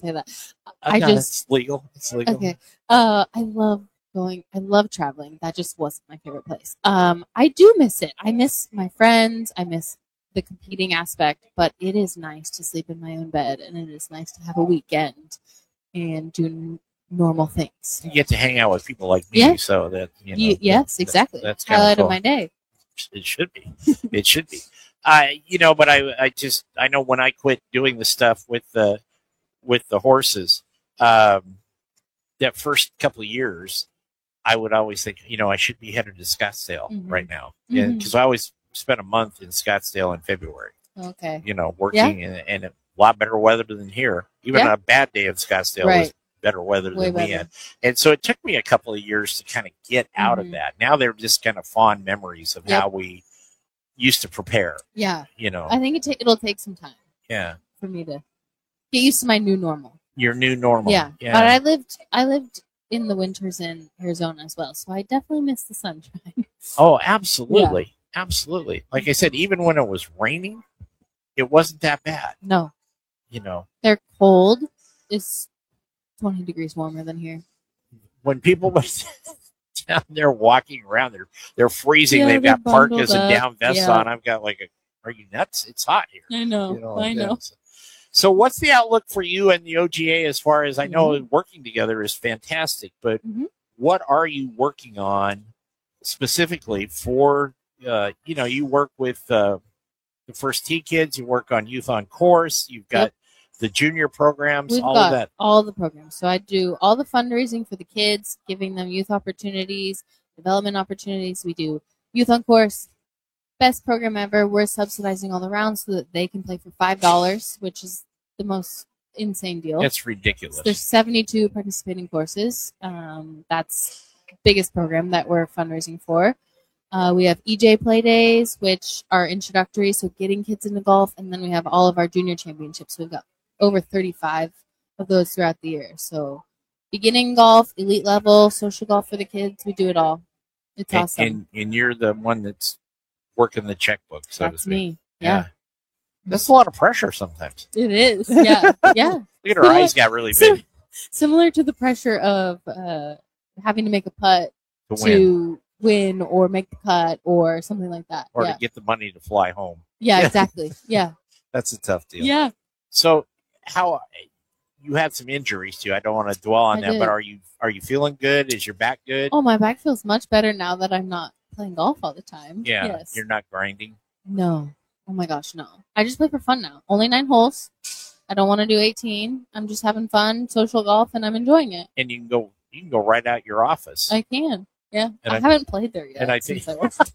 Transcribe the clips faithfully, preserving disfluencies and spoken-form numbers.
say that. Uh, I no, just it's legal. It's legal. okay. Uh, I love going. I love traveling. That just wasn't my favorite place. Um, I do miss it. I miss my friends. I miss the competing aspect. But it is nice to sleep in my own bed, and it is nice to have a weekend and do n- normal things. You get to hang out with people like me, Yeah. so that you know. You, yes, that- exactly. That's kind highlight of of my day. It should be. It should be. I, you know, but I, I just, I know when I quit doing the stuff with the, with the horses, um, that first couple of years, I would always think, you know, I should be headed to Scottsdale Mhm. right now, Mhm. because I always spent a month in Scottsdale in February. Okay. You know, working and, and a lot better weather than here. Even Yeah. on a bad day in Scottsdale was Right. better weather Way than we better. had. And so it took me a couple of years to kind of get out of Mhm. that. Now they're just kind of fond memories of Yep. how we used to prepare. Yeah. You know, I think it ta- it'll take some time yeah, for me to get used to my new normal. your new normal. Yeah. yeah. But I lived I lived in the winters in Arizona as well, so I definitely miss the sunshine. Oh, absolutely, absolutely. Like I said, even when it was raining, it wasn't that bad. No, You know, they're cold. It's twenty degrees warmer than here. when people was down there walking around, they're they're freezing. Yeah, They've they're got bundled parkas and up. down vests Yeah. on. I've got like a. Are you nuts? It's hot here. I know. You know, I know. yeah. So, what's the outlook for you and the O G A as far as I know? Mhm. Working together is fantastic, but Mhm. what are you working on specifically for? Uh, you know, you work with uh, the First Tee kids. You work on Youth on Course. You've got Yep. the junior programs. We've all got of that. all the programs. So I do all the fundraising for the kids, giving them youth opportunities, development opportunities. We do Youth on Course, best program ever. We're subsidizing all the rounds so that they can play for five dollars, which is the most insane deal. It's ridiculous. There's seventy-two participating courses. Um, that's the biggest program that we're fundraising for. Uh, we have E J Play Days, which are introductory, so getting kids into golf, and then we have all of our junior championships. We've got over thirty-five of those throughout the year. So beginning golf, elite level, social golf for the kids, we do it all. It's and, awesome. and and you're the one that's working the checkbook, so to That's speak. me. Yeah. That's a lot of pressure sometimes. It is. Yeah. Yeah. Look at her Similar- eyes got really sim- big Similar to the pressure of uh, having to make a putt to win to win or make the cut or something like that. or yeah. to get the money to fly home. Yeah, exactly. Yeah. That's a tough deal. Yeah. So how you had some injuries too. I don't want to dwell on I them, did. but are you are you feeling good? Is your back good? Oh, my back feels much better now that I'm not playing golf all the time. yeah, Yes. you're not grinding. No. Oh my gosh, no. I just play for fun now. Only nine holes. I don't want to do eighteen. I'm just having fun, social golf, and I'm enjoying it. And you can go you can go right out your office. I can. Yeah. And I, I- haven't played there yet and I since think- I was.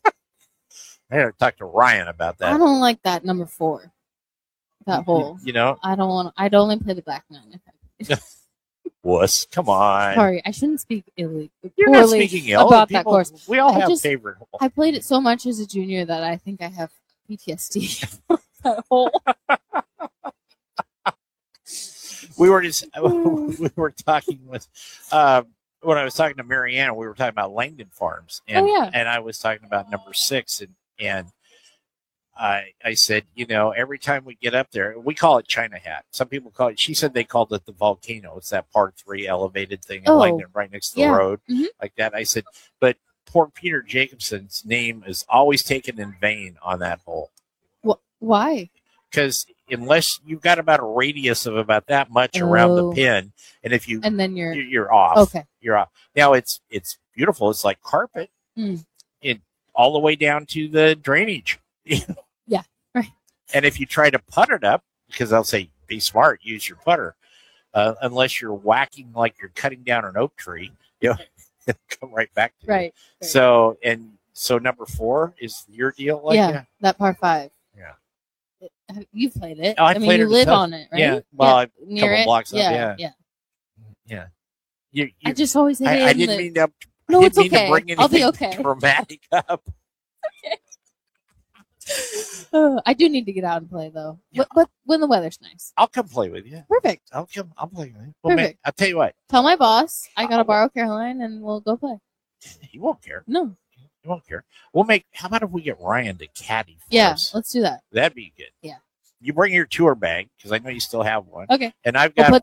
I gotta talk to Ryan about I that. don't like that number four. That hole. You, you know, I don't want. I'd only play the black nine. If I wuss. Come on. Sorry, I shouldn't speak illegally. You're not speaking ill. about that People- course. We all I have just- favorite holes. I played it so much as a junior that I think I have P T S D. That hole. we were just we were talking with uh, when I was talking to Marianne, we were talking about Langdon Farms, and Oh, yeah. and I was talking about number six, and and I I said, you know, every time we get up there, we call it China Hat. Some people call it. She said they called it the volcano. It's that par three elevated thing in Oh, Langdon, right next to the yeah. road, Mhm. like that. I said, but poor Peter Jacobson's name is always taken in vain on that hole. Wh- Why? Because unless you've got about a radius of about that much around Oh. the pin, and if you And then you're you're, you're off, okay. you're off. Now it's it's beautiful. It's like carpet, Mm. it all the way down to the drainage. Yeah, right. And if you try to put it up, because they'll say be smart, use your putter. Uh, unless you're whacking like you're cutting down an oak tree, you know, it'll come right back to you. Right. right. So and so number four is your deal. Like yeah, that? that par five. Yeah. It- You've played it. Oh, I I mean, played you it a live ton. on it, right? Yeah, well, a near couple it. blocks up, Yeah, yeah. yeah. Yeah. You, you, I just always hit it I, I in didn't the- mean to. No, I it's didn't mean okay. to bring I'll be anything okay. dramatic up. Uh, I do need to get out and play though, Yeah. but, but when the weather's nice. I'll come play with you. Perfect. I'll come. I'll play with you. Well, man, Perfect. I'll tell you what. Tell my boss I gotta borrow Caroline and we'll go play. He won't care. No. He won't care. We'll make. How about if we get Ryan to caddy for Yeah, us? let's do that. That'd be good. Yeah. You bring your tour bag because I know you still have one, Okay. and I've We'll got put